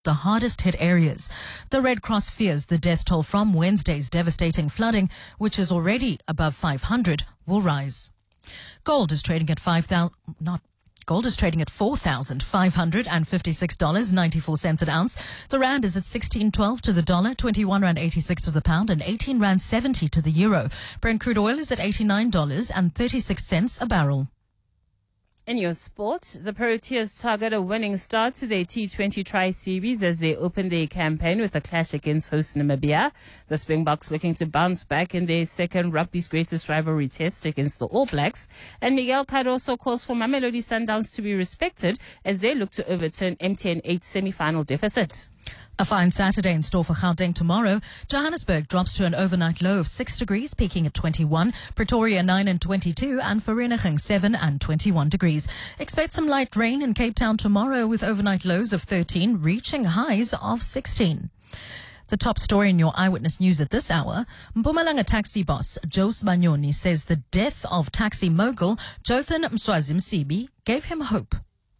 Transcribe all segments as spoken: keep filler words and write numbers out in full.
the hardest hit areas. The Red Cross fears the death toll from Wednesday's devastating flooding, which is already above five hundred, will rise. Gold is trading at five thousand, not Gold is trading at four thousand five hundred fifty-six dollars and ninety-four cents an ounce. The rand is at sixteen twelve to the dollar, twenty-one rand eighty-six to the pound, and eighteen rand seventy to the euro. Brent crude oil is at eighty-nine dollars and thirty-six cents a barrel. In your sport, the Proteas target a winning start to their T twenty Tri-Series as they open their campaign with a clash against host Namibia. The Springboks looking to bounce back in their second rugby's greatest rivalry test against the All Blacks. And Miguel Cardoso calls for Mamelodi Sundowns to be respected as they look to overturn M T N eight's semi-final deficit. A fine Saturday in store for Gauteng tomorrow. Johannesburg drops to an overnight low of six degrees, peaking at twenty-one. Pretoria nine and twenty-two, and Vereeniging seven and twenty-one degrees. Expect some light rain in Cape Town tomorrow with overnight lows of thirteen, reaching highs of sixteen. The top story in your Eyewitness News at this hour, Mpumalanga taxi boss Jose Banyoni says the death of taxi mogul Jothan Mswazi Msibi gave him hope.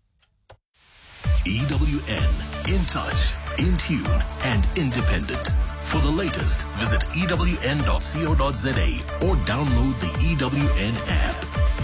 E W N, in touch, in tune, and independent. For the latest, visit E W N dot co dot za or download the E W N app.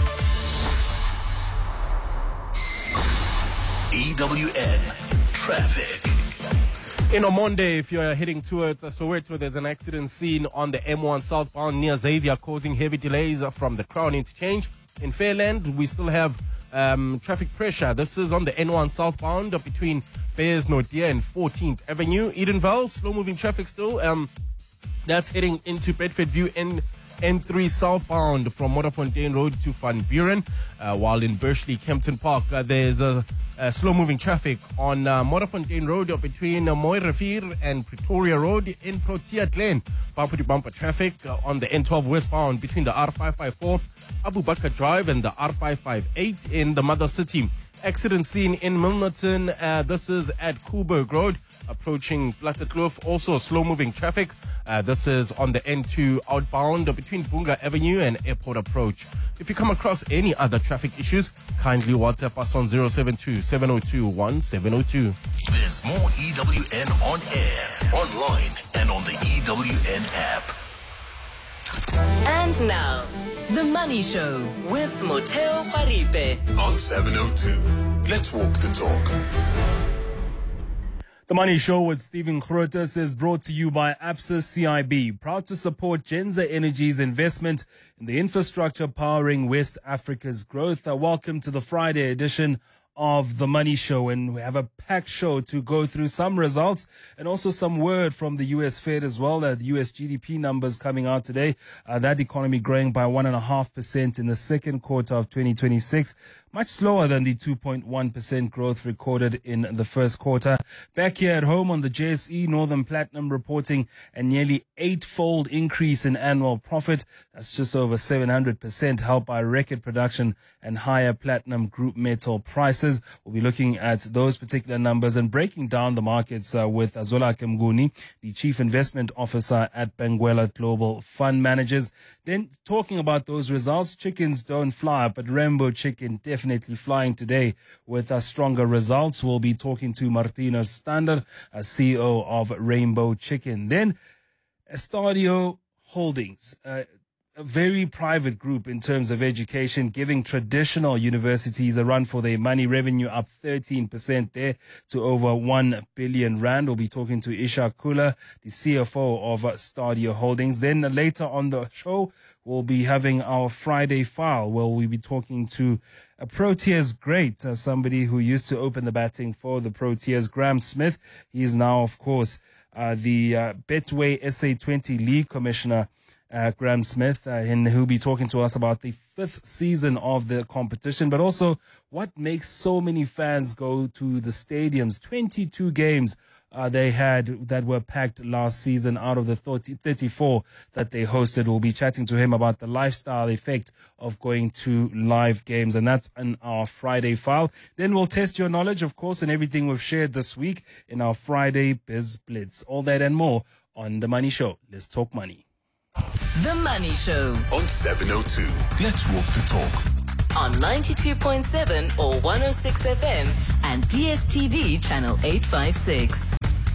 E W N Traffic. In Omonde, if you're heading towards Soweto, there's an accident scene on the M one southbound near Xavier, causing heavy delays from the Crown Interchange. In Fairland, we still have um, traffic pressure. This is on the N one southbound between Bears Nordia and fourteenth Avenue. Edenvale, slow-moving traffic still. Um, that's heading into Bedford View in N three southbound from Modderfontein Road to Van Buren. Uh, while in Bursley, Kempton Park, uh, there's a Uh, slow-moving traffic on uh, Modderfontein Road between uh, Mooirivier and Pretoria Road in Protea Glen. Bumper-to-bumper traffic uh, on the N twelve westbound between the R five five four, Abu Bakr Drive, and the R five five eight in the Mother City. Accident scene in Milnerton. Uh, this is at Coburg Road, approaching Plattekloof. Also slow-moving traffic. Uh, this is on the N two outbound between Bunga Avenue and Airport Approach. If you come across any other traffic issues, kindly WhatsApp us on zero seven two, seven zero two, one seven zero two. There's more E W N on air, online, and on the E W N app. And now, The Money Show with Moteo Paripe. On seven oh two. Let's walk the talk. The Money Show with Stephen Grootes is brought to you by Absa C I B, proud to support Genza Energy's investment in the infrastructure powering West Africa's growth. Uh, welcome to the Friday edition of The Money Show, and we have a packed show to go through some results and also some word from the U S Fed as well. Uh, the U S G D P numbers coming out today. Uh, that economy growing by one point five percent in the second quarter of twenty twenty-six. Much slower than the two point one percent growth recorded in the first quarter. Back here at home on the J S E, Northern Platinum reporting a nearly eightfold increase in annual profit. That's just over seven hundred percent, helped by record production and higher platinum group metal prices. We'll be looking at those particular numbers and breaking down the markets uh, with Azola Kemguni, the Chief Investment Officer at Benguela Global Fund Managers. Then talking about those results, chickens don't fly, but Rainbow Chicken definitely Definitely flying today with uh, stronger results. We'll be talking to Martino Standard, uh, C E O of Rainbow Chicken. Then Estadio Holdings, uh, a very private group in terms of education, giving traditional universities a run for their money. Revenue up thirteen percent there to over one billion rand. We'll be talking to Isha Kula, the C F O of uh, Stadio Holdings. Then uh, later on the show, we'll be having our Friday file where we'll be talking to a Proteas great, uh, somebody who used to open the batting for the Proteas, Graham Smith. He is now, of course, uh, the uh, Betway S A twenty League Commissioner, uh, Graham Smith, uh, and he'll be talking to us about the fifth season of the competition, but also what makes so many fans go to the stadiums. twenty-two games Uh, they had that were packed last season out of the thirty, thirty-four that they hosted. We'll be chatting to him about the lifestyle effect of going to live games, and that's in our Friday file. Then we'll test your knowledge, of course, and everything we've shared this week in our Friday Biz Blitz. All that and more on The Money Show. Let's talk money. The Money Show On seven oh two. Let's walk the talk. on ninety-two point seven or one oh six F M and D S T V channel eight fifty-six.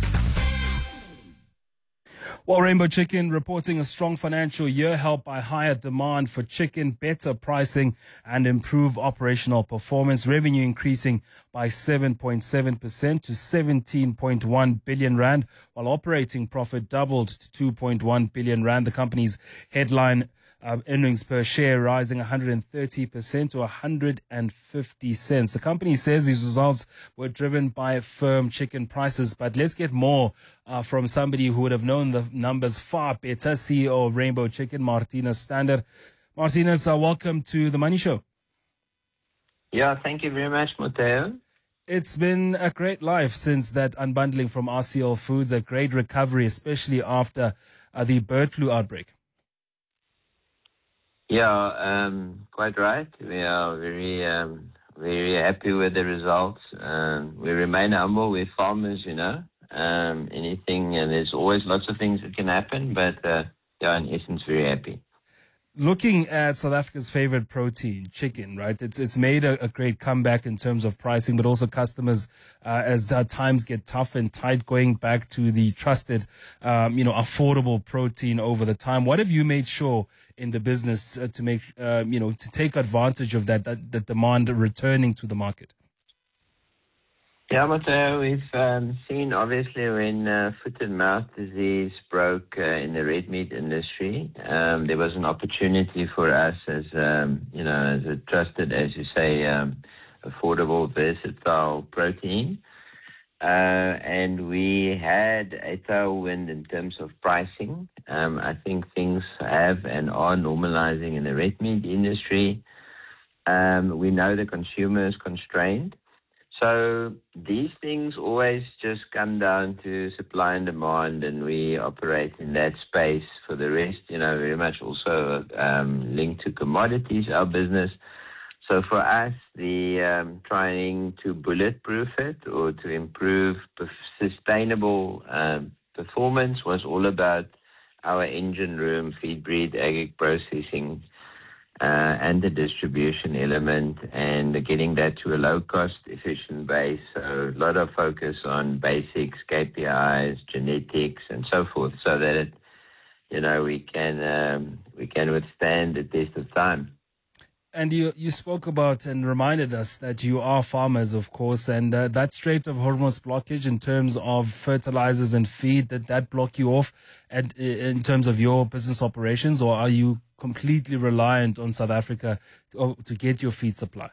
Well, Rainbow Chicken reporting a strong financial year helped by higher demand for chicken, better pricing and improved operational performance. Revenue increasing by seven point seven percent to seventeen point one billion rand, while operating profit doubled to two point one billion rand. The company's headline Uh, earnings per share rising one hundred thirty percent to one hundred fifty cents. The company says these results were driven by firm chicken prices. But let's get more uh, from somebody who would have known the numbers far better, C E O of Rainbow Chicken, Marthinus Stander. Marthinus, uh, welcome to The Money Show. Yeah, thank you very much, Matteo. It's been a great life since that unbundling from R C L Foods, a great recovery, especially after uh, the bird flu outbreak. Yeah, um, quite right. We are very, um, very happy with the results. Um, we remain humble. We're farmers, you know. Um, anything, and there's always lots of things that can happen, but uh, yeah, in essence, very happy. Looking at South Africa's favorite protein, chicken, right? It's it's made a, a great comeback in terms of pricing, but also customers, uh, as uh, times get tough and tight, going back to the trusted, um, you know, affordable protein over the time. What have you made sure in the business uh, to make, uh, you know, to take advantage of that, that, that demand returning to the market? Yeah, but uh, we've um, seen, obviously, when uh, foot and mouth disease broke uh, in the red meat industry, um, there was an opportunity for us as, um, you know, as a trusted, as you say, um, affordable, versatile protein. Uh, and we had a tailwind in terms of pricing. Um, I think things have and are normalizing in the red meat industry. Um, we know the consumer is constrained. So these things always just come down to supply and demand, and we operate in that space. For the rest, you know, very much also um, linked to commodities, our business. So for us, the um, trying to bulletproof it or to improve sustainable um, performance was all about our engine room, feed breed, ag processing, Uh, and the distribution element, and getting that to a low-cost, efficient base. So a lot of focus on basics, K P Is, genetics, and so forth, so that it, you know, we can um, we can withstand the test of time. And you you spoke about and reminded us that you are farmers, of course, and uh, that Strait of Hormuz blockage in terms of fertilizers and feed, did that block you off and in terms of your business operations, or are you completely reliant on South Africa to, to get your feed supply?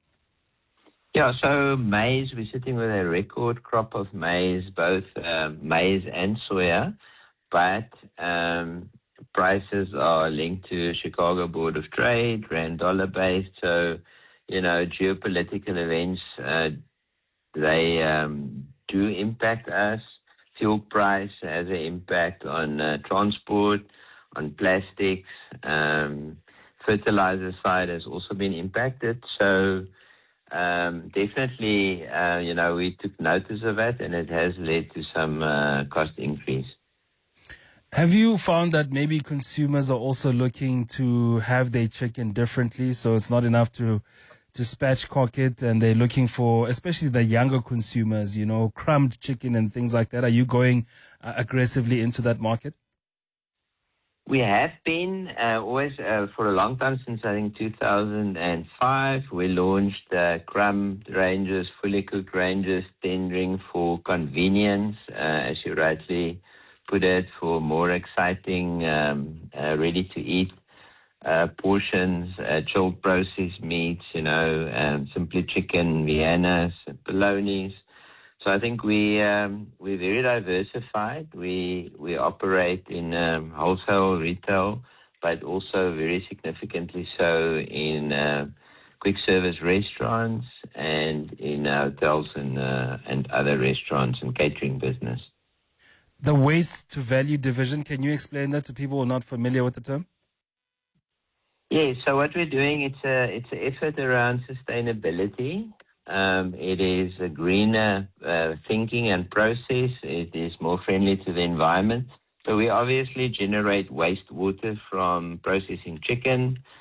Yeah, so maize, we're sitting with a record crop of maize, both uh, maize and soya, but um, prices are linked to Chicago Board of Trade, rand dollar based. So, you know, geopolitical events, uh, they um, do impact us. Fuel price has an impact on uh, transport, on plastics. Um, fertilizer side has also been impacted. So um, definitely, uh, you know, we took notice of it, and it has led to some uh, cost increase. Have you found that maybe consumers are also looking to have their chicken differently? So it's not enough to to spatchcock it, and they're looking for, especially the younger consumers, you know, crumbed chicken and things like that. Are you going uh, aggressively into that market? We have been uh, always uh, for a long time, since I think two thousand five. We launched uh, crumbed ranges, fully cooked ranges, tendering for convenience, uh, as you rightly put it, for more exciting, um, uh, ready-to-eat uh, portions, uh, chilled processed meats, you know, um, simply chicken, Viennas, bolognas. So I think we um, we're very diversified. We we operate in um, wholesale, retail, but also very significantly so in uh, quick service restaurants and in hotels and uh, and other restaurants and catering business. The waste to value division, can you explain that to people who are not familiar with the term? Yes, so what we're doing, it's a it's an effort around sustainability. Um, it is a greener uh, thinking and process. It is more friendly to the environment. So we obviously generate wastewater from processing chicken.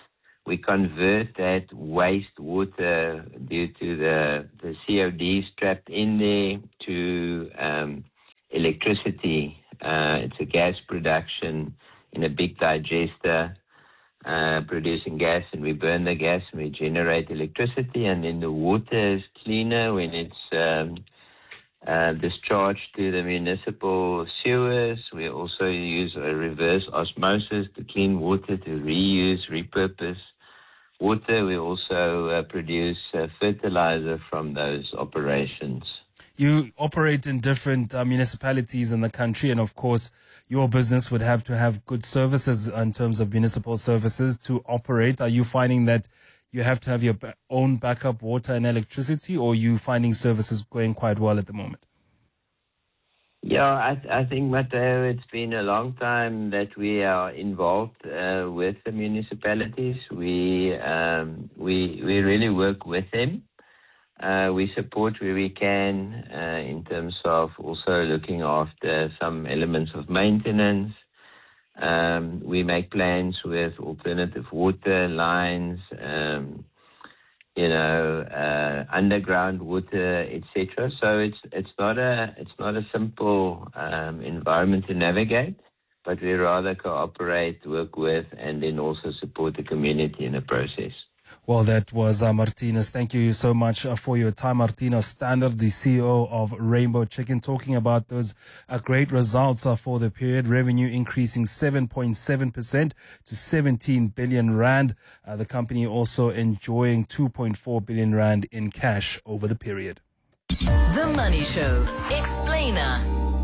we convert that wastewater due to the, the C O D trapped in there to um, electricity. Uh, it's a gas production in a big digester, uh, producing gas, and we burn the gas and we generate electricity, and then the water is cleaner when it's um, uh, discharged to the municipal sewers. We also use a reverse osmosis to clean water, to reuse, repurpose water. We also uh, produce uh, fertilizer from those operations. You operate in different uh, municipalities in the country, and of course, your business would have to have good services in terms of municipal services to operate. Are you finding that you have to have your ba- own backup water and electricity, or are you finding services going quite well at the moment? Yeah, I, I think, Matteo, it's been a long time that we are involved uh, with the municipalities. We um, we we really work with them. Uh, we support where we can uh, in terms of also looking after some elements of maintenance. Um, we make plans with alternative water lines, um, you know, uh, underground water, et cetera. So it's it's not a it's not a simple um, environment to navigate, but we rather cooperate, work with, and then also support the community in the process. Well, that was uh, Martinez. Thank you so much uh, for your time, Martinez Standard, the C E O of Rainbow Chicken, talking about those uh, great results uh, for the period. Revenue increasing seven point seven percent to seventeen billion rand. Uh, the company also enjoying two point four billion rand in cash over the period. The Money Show. Explainer.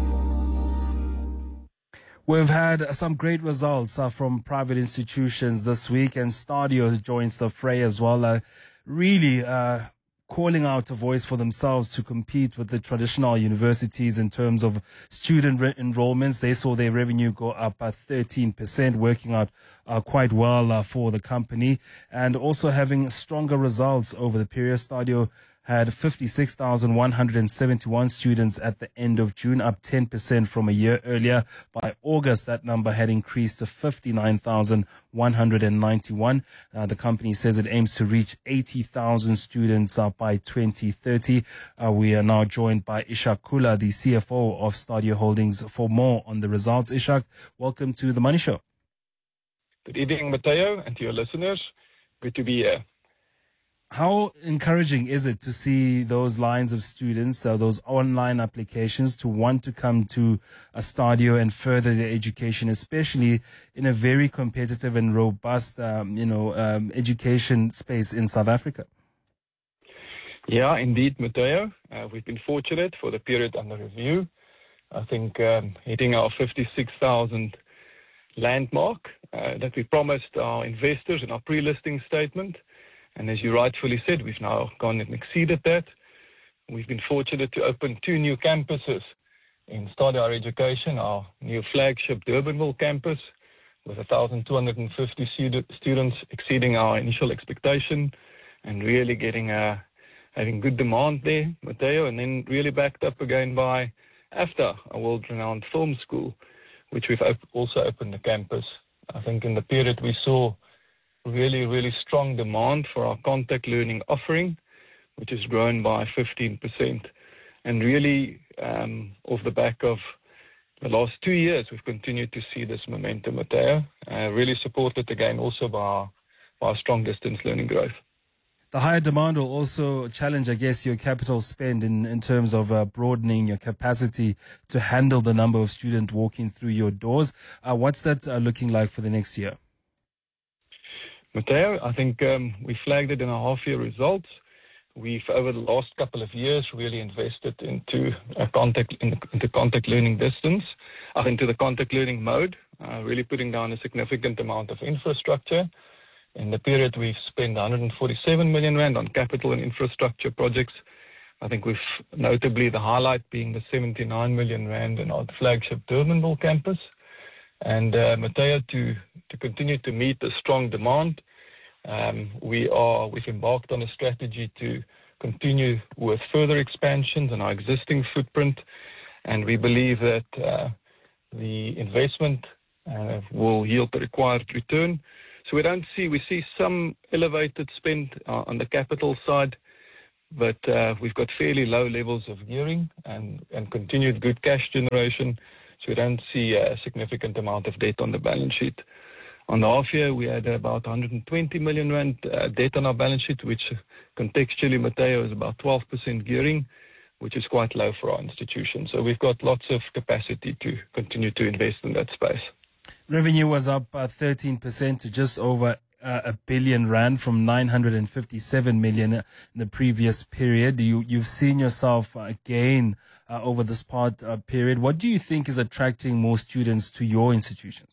We've had some great results uh, from private institutions this week, and Stadio joins the fray as well, uh, really uh, calling out a voice for themselves to compete with the traditional universities in terms of student re- enrollments. They saw their revenue go up by thirteen percent, working out uh, quite well uh, for the company, and also having stronger results over the period. Stadio had fifty-six thousand one hundred seventy-one students at the end of June, up ten percent from a year earlier. By August, that number had increased to fifty-nine thousand one hundred ninety-one. Uh, the company says it aims to reach eighty thousand students uh, by twenty thirty. Uh, we are now joined by Ishak Kula, the C F O of Stadio Holdings, for more on the results. Ishak, welcome to The Money Show. Good evening, Matteo, and to your listeners. Good to be here. How encouraging is it to see those lines of students, uh, those online applications, to want to come to a Stadio and further their education, especially in a very competitive and robust, um, you know, um, education space in South Africa? Yeah, indeed, Matteo. Uh, we've been fortunate for the period under review. I think um, hitting our fifty-six thousand landmark uh, that we promised our investors in our pre-listing statement. And as you rightfully said, we've now gone and exceeded that. We've been fortunate to open two new campuses in Stadio Higher Education, our new flagship Durbanville campus, with one thousand two hundred fifty students, exceeding our initial expectation, and really getting uh, having good demand there, Matteo, and then really backed up again by AFDA, a world-renowned film school, which we've op- also opened the campus. I think in the period we saw really, really strong demand for our contact learning offering, which has grown by fifteen percent. And really, um, off the back of the last two years, we've continued to see this momentum, Matteo, uh, really supported again also by our, by our strong distance learning growth. The higher demand will also challenge, I guess, your capital spend in, in terms of uh, broadening your capacity to handle the number of students walking through your doors. Uh, what's that uh, looking like for the next year? Matteo, I think um, we flagged it in our half-year results. We've, over the last couple of years, really invested into a contact into contact learning distance, uh, into the contact learning mode, uh, really putting down a significant amount of infrastructure. In the period, we've spent one hundred forty-seven million rand on capital and infrastructure projects. I think we've notably the highlight being the seventy-nine million rand in our flagship Durbanville campus. And uh, Matteo, to, to continue to meet the strong demand, um, we are, we've embarked on a strategy to continue with further expansions in our existing footprint. And we believe that uh, the investment uh, will yield the required return. So we don't see, we see some elevated spend uh, on the capital side, but uh, we've got fairly low levels of gearing and, and continued good cash generation. So we don't see a significant amount of debt on the balance sheet. On the half year, we had about one hundred twenty million rand uh, debt on our balance sheet, which contextually, Matteo, is about twelve percent gearing, which is quite low for our institution. So we've got lots of capacity to continue to invest in that space. Revenue was up uh, thirteen percent to just over uh, a billion rand from nine hundred fifty-seven million in the previous period. You, you've seen yourself uh, gain uh, over this part uh, period. What do you think is attracting more students to your institutions?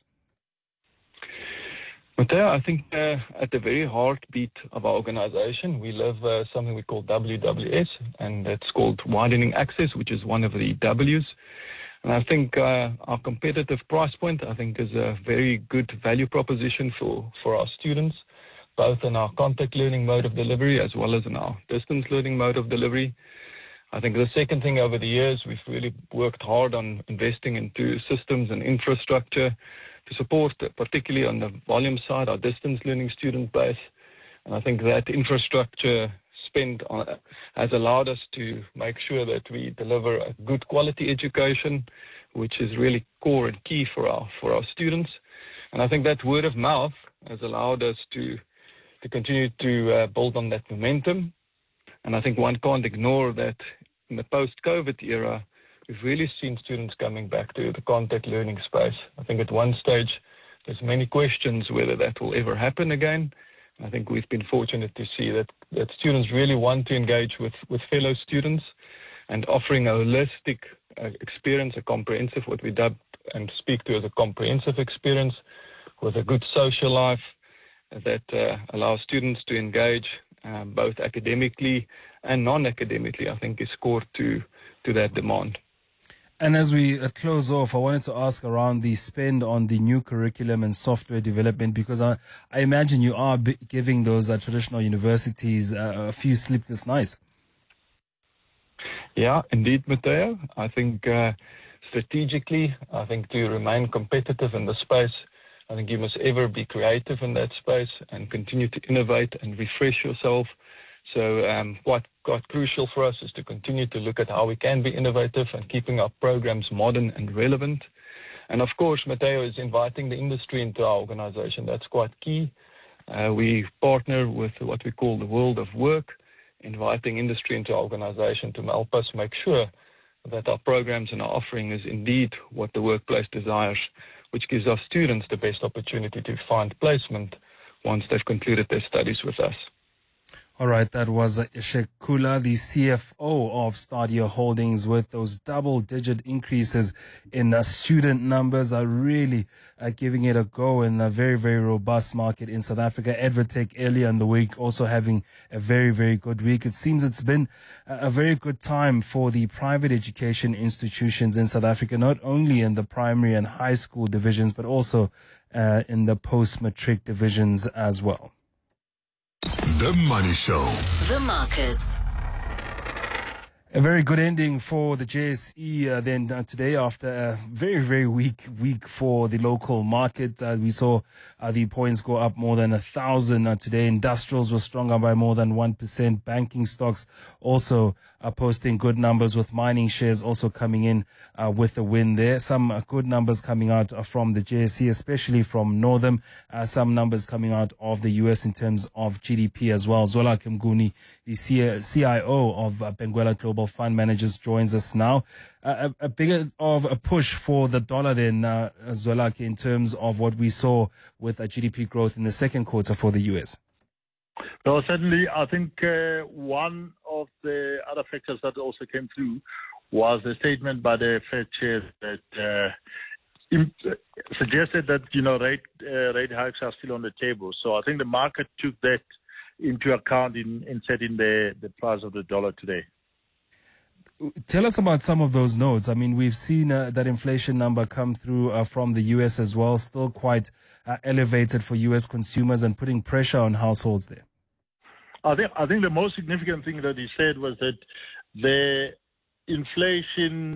Matteo, I think uh, at the very heartbeat of our organization, we live uh, something we call W W S, and that's called widening access, which is one of the W's. And I think uh, our competitive price point, I think, is a very good value proposition for, for our students, both in our contact learning mode of delivery as well as in our distance learning mode of delivery. I think the second thing over the years, we've really worked hard on investing into systems and infrastructure to support, particularly on the volume side, our distance learning student base. And I think that infrastructure spend on, has allowed us to make sure that we deliver a good quality education, which is really core and key for our for our students. And I think that word of mouth has allowed us to to continue to uh, build on that momentum. And I think one can't ignore that in the post-COVID era, we've really seen students coming back to the contact learning space. I think at one stage, there's many questions whether that will ever happen again. I think we've been fortunate to see that, that students really want to engage with, with fellow students and offering a holistic uh, experience, a comprehensive, what we dub and speak to as a comprehensive experience with a good social life that uh, allows students to engage uh, both academically and non-academically, I think is core to, to that demand. And as we uh, close off, I wanted to ask around the spend on the new curriculum and software development, because I, I imagine you are b- giving those uh, traditional universities uh, a few sleepless nights. Yeah, indeed, Matteo. I think uh, strategically, I think to remain competitive in the space, I think you must ever be creative in that space and continue to innovate and refresh yourself. So um, quite quite crucial for us is to continue to look at how we can be innovative and keeping our programs modern and relevant. And of course, Matteo is inviting the industry into our organization. That's quite key. Uh, we partner with what we call the world of work, inviting industry into our organization to help us make sure that our programs and our offering is indeed what the workplace desires, which gives our students the best opportunity to find placement once they've concluded their studies with us. All right, that was Ishak Kula, the C F O of Stadio Holdings, with those double-digit increases in uh, student numbers are really uh, giving it a go in a very, very robust market in South Africa. Edvitech earlier in the week also having a very, very good week. It seems it's been a very good time for the private education institutions in South Africa, not only in the primary and high school divisions, but also uh, in the post-matric divisions as well. The Money Show. The markets. A very good ending for the J S E uh, then uh, today after a very, very weak week for the local market. Uh, we saw uh, the points go up more than a thousand uh, today. Industrials were stronger by more than one percent. Banking stocks also uh, posting good numbers, with mining shares also coming in uh, with a win there. Some uh, good numbers coming out uh, from the J S E, especially from Northam. Uh, some numbers coming out of the U S in terms of G D P as well. Zwelakhe Mnguni, the C I O of uh, Benguela Global Fund Managers, joins us now. Uh, a, a bigger of a push for the dollar then, uh, Zwelakhe, in terms of what we saw with uh, G D P growth in the second quarter for the U S. Well, certainly, I think uh, one of the other factors that also came through was a statement by the Fed chair that uh, im- suggested that, you know, rate uh, rate hikes are still on the table. So I think the market took that into account in, in setting the, the price of the dollar today. Tell us about some of those notes. I mean, we've seen uh, that inflation number come through uh, from the U S as well, still quite uh, elevated for U S consumers and putting pressure on households there. I think I think the most significant thing that he said was that the inflation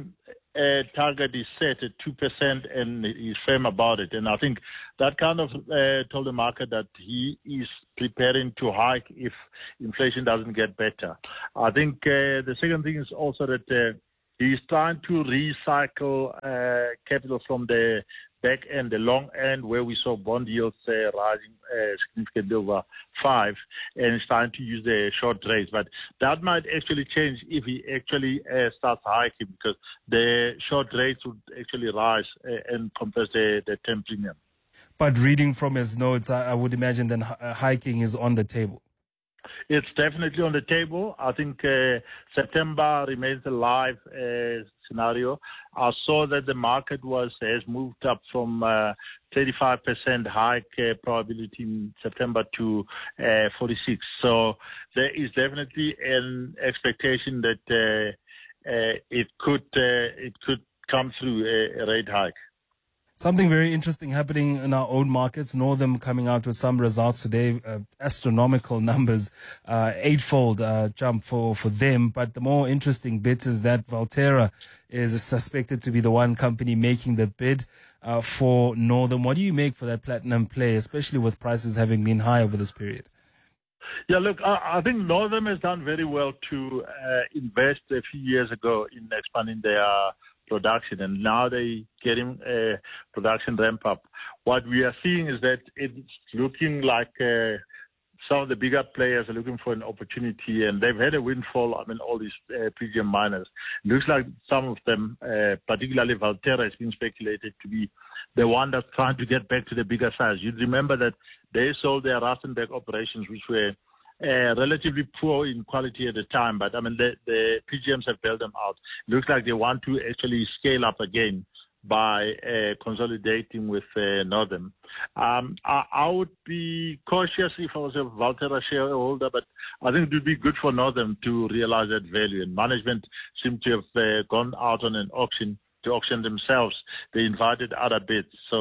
uh, target is set at two percent and he's firm about it. And I think that kind of uh, told the market that he is preparing to hike if inflation doesn't get better. I think uh, the second thing is also that uh, he's trying to recycle uh, capital from the back end, the long end, where we saw bond yields uh, rising uh, significantly over five, and it's trying to use the short rates. But that might actually change if he actually uh, starts hiking, because the short rates would actually rise uh, and compress the, the term premium. But reading from his notes, I, I would imagine then uh, hiking is on the table. It's definitely on the table. I think uh, September remains a live uh, scenario. I saw that the market was has moved up from uh, thirty-five percent hike uh, probability in September to uh, forty-six. So there is definitely an expectation that uh, uh, it could uh, it could come through a, a rate hike. Something very interesting happening in our own markets. Northam coming out with some results today, uh, astronomical numbers, uh, eightfold uh, jump for, for them. But the more interesting bit is that Valterra is suspected to be the one company making the bid uh, for Northam. What do you make for that platinum play, especially with prices having been high over this period? Yeah, look, I, I think Northam has done very well to uh, invest a few years ago in expanding their production, and now they getting a production ramp up. What we are seeing is that it's looking like uh, some of the bigger players are looking for an opportunity, and they've had a windfall. I mean, all these uh, P G M miners. Looks like some of them, uh, particularly Valterra, has been speculated to be the one that's trying to get back to the bigger size. You'd remember that they sold their Rustenburg operations, which were Uh, relatively poor in quality at the time, but I mean the, the P G Ms have bailed them out. Looks like they want to actually scale up again by uh, consolidating with uh, Northam. Um, I, I would be cautious if I was a Valterra shareholder, but I think it would be good for Northam to realize that value. And management seem to have uh, gone out on an auction to auction themselves. They invited other bids. So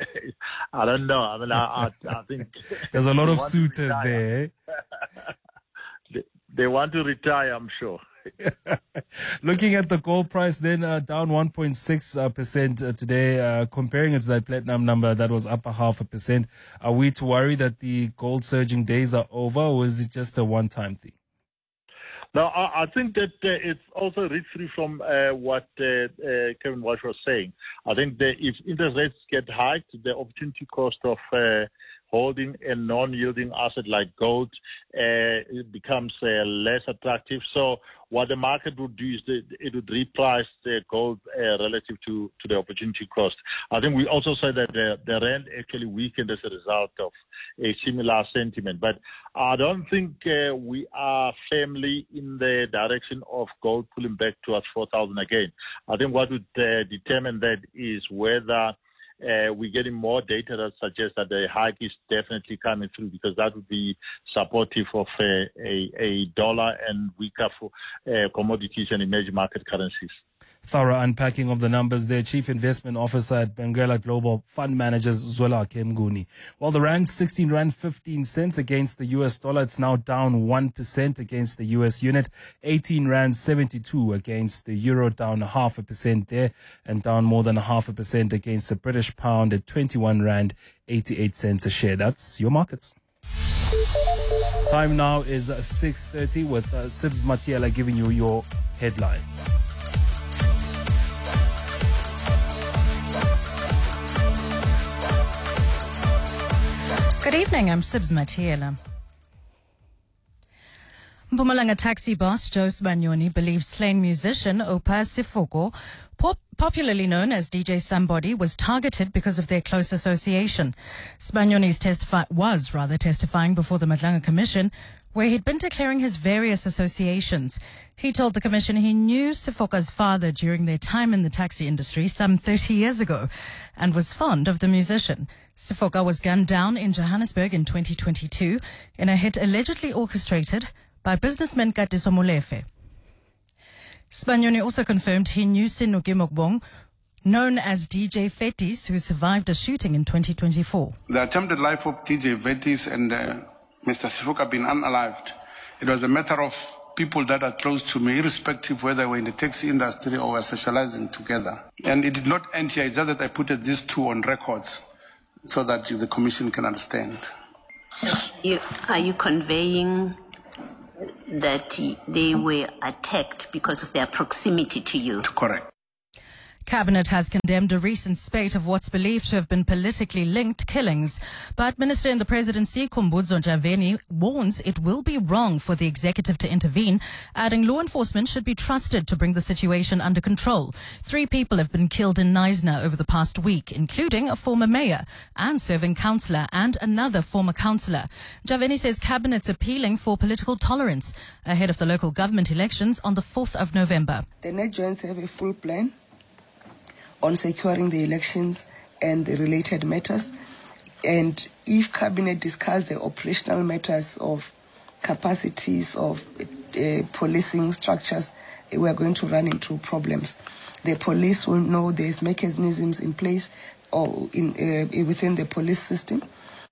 I don't know. I mean, I, I, I think there's a lot of suitors there. they, they want to retire, I'm sure. Looking at the gold price, then uh, down one point six percent uh, today, uh, comparing it to that platinum number that was up a half a percent. Are we to worry that the gold surging days are over, or is it just a one-time thing? Now, I, I think that uh, it's also read through from uh, what uh, uh, Kevin Walsh was saying. I think that if interest rates get hiked, the opportunity cost of uh, holding a non-yielding asset like gold uh, it becomes uh, less attractive. So what the market would do is that it would reprice the gold uh, relative to, to the opportunity cost. I think we also said that the, the rand actually weakened as a result of a similar sentiment. But I don't think uh, we are firmly in the direction of gold pulling back towards four thousand again. I think what would uh, determine that is whether Uh, we're getting more data that suggests that the hike is definitely coming through, because that would be supportive of a, a, a dollar and weaker for, uh, commodities and emerging market currencies. Thorough unpacking of the numbers there. Chief Investment Officer at Benguela Global Fund Managers, Zwelakhe Mnguni. Well, the rand sixteen rand fifteen cents against the U S dollar. It's now down one percent against the U S unit. eighteen rand seventy-two against the euro, down a half a percent there, and down more than a half a percent against the British pound at twenty-one rand eighty-eight cents a share. That's your markets. Time now is six thirty with uh, Sibs Matiela giving you your headlines. Good evening, I'm Sibs Matiela. Mpumalanga taxi boss Joe Sibanyoni believes slain musician Oupa Sefoko, pop- popularly known as D J Somebody, was targeted because of their close association. Sibanyoni testify- was rather testifying before the Madlanga Commission, where he'd been declaring his various associations. He told the commission he knew Sefoka's father during their time in the taxi industry some thirty years ago and was fond of the musician. Sefoka was gunned down in Johannesburg in twenty twenty-two in a hit allegedly orchestrated by businessman Katiso Molefe. Sibanyoni also confirmed he knew Sinuki Mokbong, known as D J Fetis, who survived a shooting in twenty twenty-four. The attempted life of D J Fetis and uh, Mister Sefoka being unalived, it was a matter of people that are close to me, irrespective whether we're in the taxi industry or we're socializing together. And it did not end here. It's just that I put these two on records so that the commission can understand. You, are you conveying that they were attacked because of their proximity to you? Correct. Cabinet has condemned a recent spate of what's believed to have been politically linked killings. But Minister in the Presidency, Khumbudzo Ntshavheni, warns it will be wrong for the executive to intervene, adding law enforcement should be trusted to bring the situation under control. Three people have been killed in Knysna over the past week, including a former mayor and serving councillor and another former councillor. Ntshavheni says Cabinet's appealing for political tolerance ahead of the local government elections on the fourth of November. The net joints have a full plan on securing the elections and the related matters. And if Cabinet discuss the operational matters of capacities of uh, policing structures, we are going to run into problems. The police will know there's mechanisms in place or in uh, within the police system.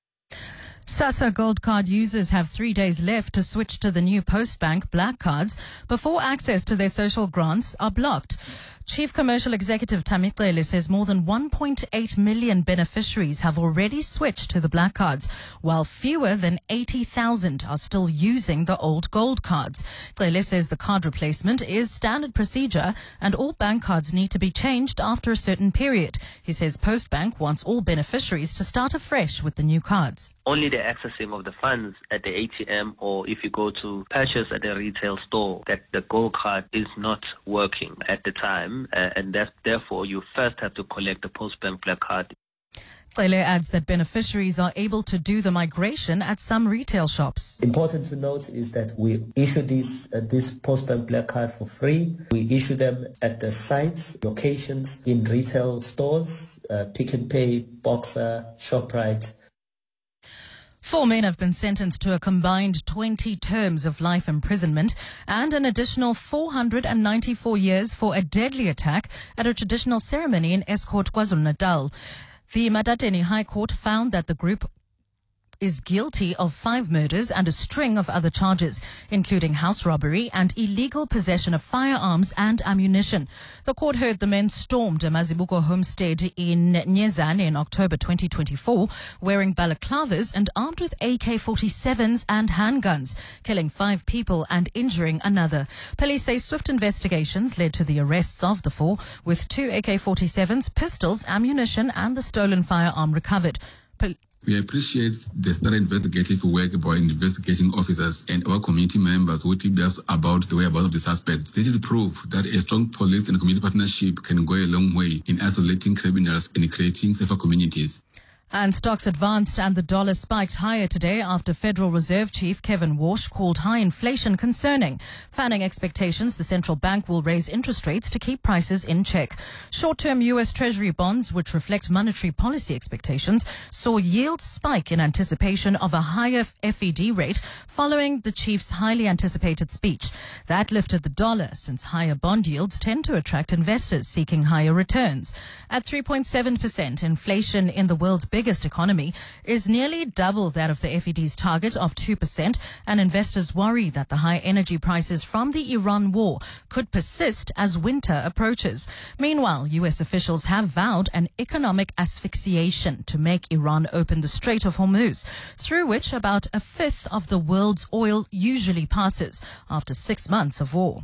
SASSA Gold Card users have three days left to switch to the new Postbank Black Cards before access to their social grants are blocked. Chief Commercial Executive Tamicele says more than one point eight million beneficiaries have already switched to the Black Cards, while fewer than eighty thousand are still using the old Gold Cards. Cele says the card replacement is standard procedure and all bank cards need to be changed after a certain period. He says Postbank wants all beneficiaries to start afresh with the new cards. Only the accessing of the funds at the A T M or if you go to purchase at a retail store, that the Gold Card is not working at the time. Uh, and that, therefore, you first have to collect the Postbank Black Card. Cele adds that beneficiaries are able to do the migration at some retail shops. Important to note is that we issue this, uh, this Postbank Black Card for free. We issue them at the sites, locations, in retail stores, uh, Pick and Pay, Boxer, ShopRite. Four men have been sentenced to a combined twenty terms of life imprisonment and an additional four hundred ninety-four years for a deadly attack at a traditional ceremony in Estcourt, KwaZulu-Natal. The Matateni High Court found that the group is guilty of five murders and a string of other charges, including house robbery and illegal possession of firearms and ammunition. The court heard the men stormed a Mazibuko homestead in Nyezane in October twenty twenty-four, wearing balaclavas and armed with A K forty-sevens and handguns, killing five people and injuring another. Police say swift investigations led to the arrests of the four, with two A K forty-sevens, pistols, ammunition and the stolen firearm recovered. Pol- We appreciate the thorough investigative work by investigating officers and our community members who told us about the whereabouts of the suspects. This is proof that a strong police and community partnership can go a long way in isolating criminals and creating safer communities. And stocks advanced and the dollar spiked higher today after Federal Reserve Chief Kevin Walsh called high inflation concerning. Fanning expectations the central bank will raise interest rates to keep prices in check. Short-term U S Treasury bonds, which reflect monetary policy expectations, saw yields spike in anticipation of a higher F E D rate following the chief's highly anticipated speech. That lifted the dollar, since higher bond yields tend to attract investors seeking higher returns. At three point seven percent, inflation in the world's biggest economy is nearly double that of the F E D's target of two percent, and investors worry that the high energy prices from the Iran war could persist as winter approaches. Meanwhile, U S officials have vowed an economic asphyxiation to make Iran open the Strait of Hormuz, through which about a fifth of the world's oil usually passes after six months of war.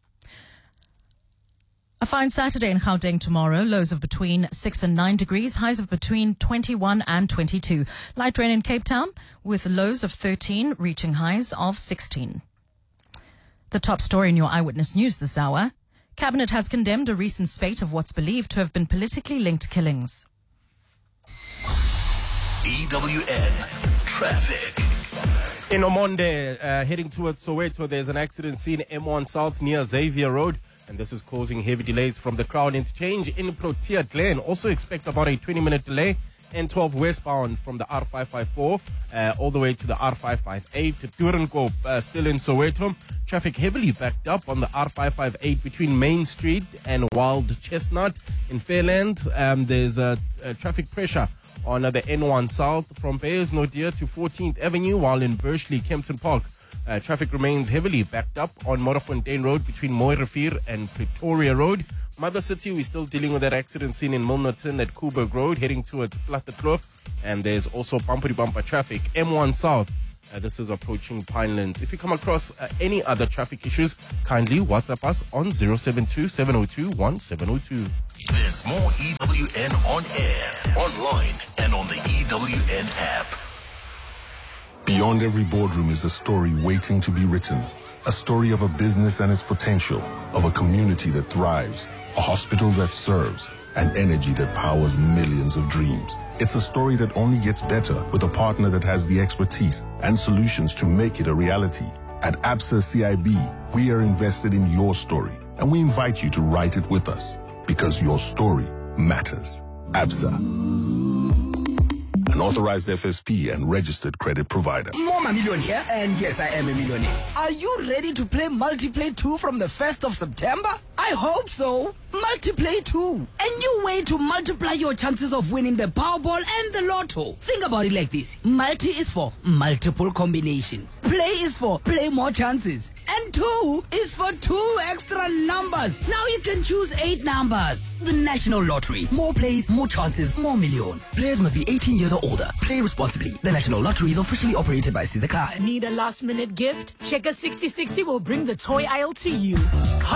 A fine Saturday in Gauteng tomorrow, lows of between six and nine degrees, highs of between twenty-one and twenty-two. Light rain in Cape Town with lows of thirteen, reaching highs of sixteen. The top story in your Eyewitness News this hour. Cabinet has condemned a recent spate of what's believed to have been politically linked killings. E W N Traffic. In Omonde, uh, heading towards Soweto, there's an accident scene M one South near Xavier Road. And this is causing heavy delays from the Crown Interchange in Protea Glen. Also expect about a twenty-minute delay. N twelve westbound from the R five five four uh, all the way to the R five five eight. Turenkop uh, still in Soweto. Traffic heavily backed up on the R five five eight between Main Street and Wild Chestnut. In Fairland, um, there's a, a traffic pressure on uh, the N one South from Bayers Naudé to fourteenth Avenue, while in Bursley, Kempton Park, Uh, traffic remains heavily backed up on Morafontein Road between Mooirivier and Pretoria Road. Mother City, we're still dealing with that accident scene in Milnerton at Coburg Road, heading towards Plattekloof. And there's also bumper-to-bumper traffic. M one South, uh, this is approaching Pinelands. If you come across uh, any other traffic issues, kindly WhatsApp us on zero seven two, seven zero two, one seven zero two. There's more E W N on air, online, and on the E W N app. Beyond every boardroom is a story waiting to be written. A story of a business and its potential, of a community that thrives, a hospital that serves, and energy that powers millions of dreams. It's a story that only gets better with a partner that has the expertise and solutions to make it a reality. At Absa C I B, we are invested in your story, and we invite you to write it with us, because your story matters. Absa, an authorized F S P and registered credit provider. Mama Million here, and yes, I am a millionaire. Are you ready to play Multiplay two from the first of September? I hope so. Multiplay two, a new way to multiply your chances of winning the Powerball and the Lotto. Think about it like this. Multi is for multiple combinations. Play is for play more chances. And two is for two extra numbers. Now you can choose eight numbers. The National Lottery. More plays, more chances, more millions. Players must be eighteen years or older. Play responsibly. The National Lottery is officially operated by Sizakai. Need a last minute gift? Checker sixty sixty will bring the toy aisle to you.